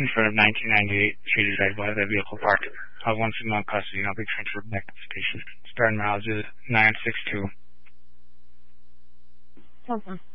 in front of 1998 Shady Drive by the vehicle parked. I have one signal in custody and I'll be transferred back to the station. Starting mileage is 962. Okay.